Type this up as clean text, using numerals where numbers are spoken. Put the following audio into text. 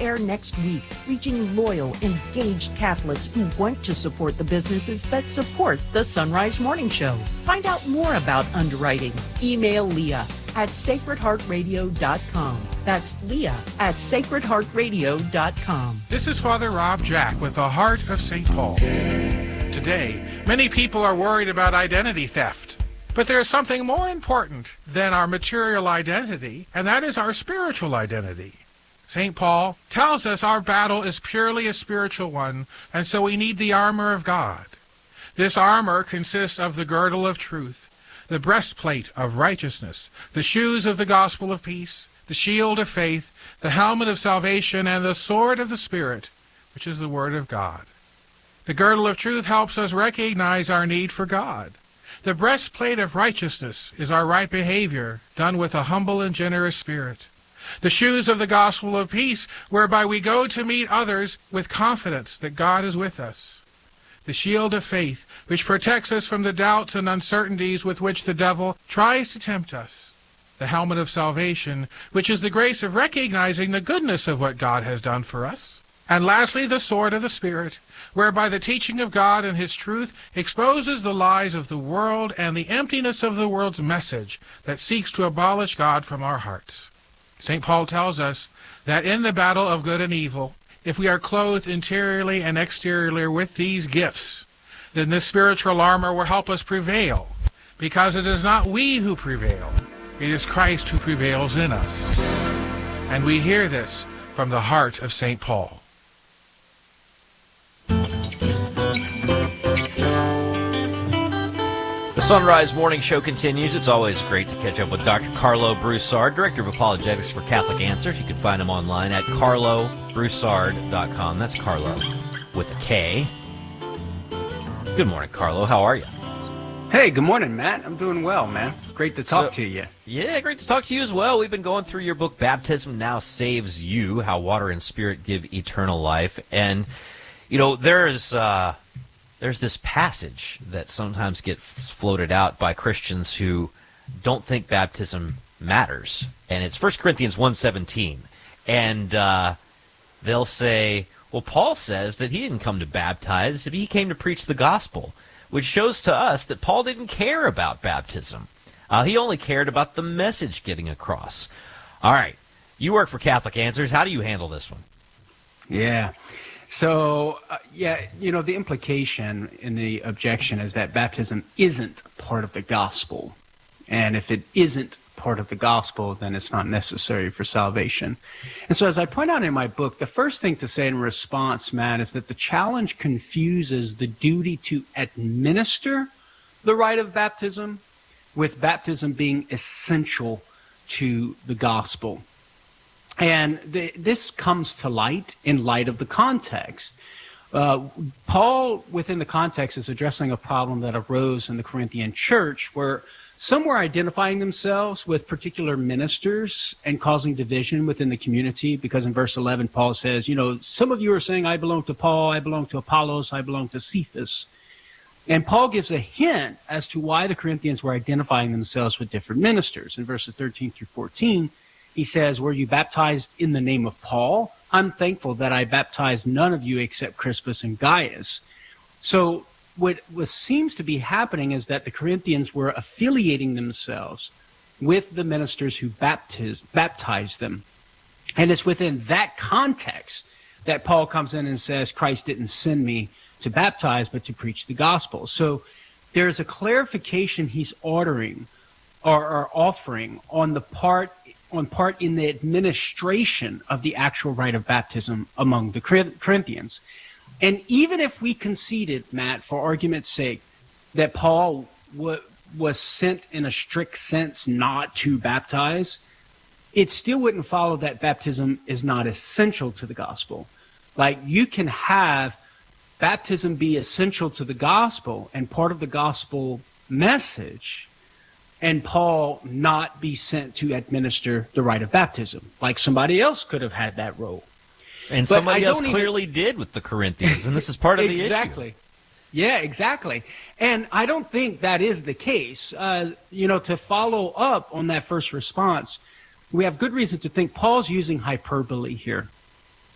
air next week, reaching loyal, engaged Catholics who want to support the businesses that support the Sunrise Morning Show. Find out more about underwriting. Email Leah at sacredheartradio.com. That's Leah at sacredheartradio.com. This is Father Rob Jack with the Heart of St. Paul. Today, many people are worried about identity theft. But there is something more important than our material identity, and that is our spiritual identity. St. Paul tells us our battle is purely a spiritual one, and so we need the armor of God. This armor consists of the girdle of truth, the breastplate of righteousness, the shoes of the gospel of peace, the shield of faith, the helmet of salvation, and the sword of the Spirit, which is the Word of God. The girdle of truth helps us recognize our need for God. The breastplate of righteousness is our right behavior, done with a humble and generous spirit. The shoes of the gospel of peace, whereby we go to meet others with confidence that God is with us. The shield of faith, which protects us from the doubts and uncertainties with which the devil tries to tempt us. The helmet of salvation, which is the grace of recognizing the goodness of what God has done for us. And lastly, the sword of the Spirit, whereby the teaching of God and His truth exposes the lies of the world and the emptiness of the world's message that seeks to abolish God from our hearts. St. Paul tells us that in the battle of good and evil, if we are clothed interiorly and exteriorly with these gifts, then this spiritual armor will help us prevail, because it is not we who prevail, it is Christ who prevails in us. And we hear this from the heart of St. Paul. The Sunrise Morning Show continues. It's always great to catch up with Dr. Carlo Broussard, Director of Apologetics for Catholic Answers. You can find him online at carlobroussard.com. That's Carlo with a K. Good morning, Carlo. How are you? Hey, good morning, Matt. I'm doing well, man. Great to talk to you. Yeah, great to talk to you as well. We've been going through your book, Baptism Now Saves You, How Water and Spirit Give Eternal Life. And, you know, there's this passage that sometimes gets floated out by Christians who don't think baptism matters. And it's 1 Corinthians 1:17. And they'll say, well, Paul says that he didn't come to baptize, he came to preach the gospel, which shows to us that Paul didn't care about baptism. He only cared about the message getting across. All right, you work for Catholic Answers. How do you handle this one? Yeah. So, the implication in the objection is that baptism isn't part of the gospel. And if it isn't part of the gospel, then it's not necessary for salvation. And so as I point out in my book, the first thing to say in response, Matt, is that the challenge confuses the duty to administer the rite of baptism with baptism being essential to the gospel. And this comes to light in light of the context. Paul, within the context, is addressing a problem that arose in the Corinthian church where some were identifying themselves with particular ministers and causing division within the community, because in verse 11, Paul says, some of you are saying, I belong to Paul, I belong to Apollos, I belong to Cephas. And Paul gives a hint as to why the Corinthians were identifying themselves with different ministers. In verses 13 through 14, he says, were you baptized in the name of Paul? I'm thankful that I baptized none of you except Crispus and Gaius. So what seems to be happening is that the Corinthians were affiliating themselves with the ministers who baptized them. And it's within that context that Paul comes in and says, Christ didn't send me to baptize, but to preach the gospel. So there's a clarification he's ordering or offering on part in the administration of the actual rite of baptism among the Corinthians. And even if we conceded, Matt, for argument's sake, that Paul was sent in a strict sense not to baptize, it still wouldn't follow that baptism is not essential to the gospel. Like, you can have baptism be essential to the gospel and part of the gospel message, and Paul not be sent to administer the rite of baptism. Like, somebody else could have had that role. And somebody else clearly did with the Corinthians, and this is part of the issue. Exactly. Yeah, exactly. And I don't think that is the case. To follow up on that first response, we have good reason to think Paul's using hyperbole here.